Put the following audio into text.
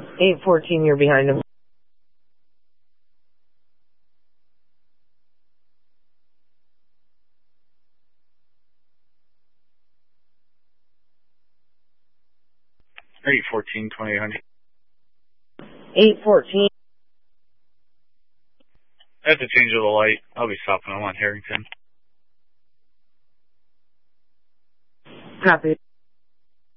814, you're behind him. Are you 14, 2800? 814. I have to change the light. I'll be stopping. I'm on Harrington. Copy.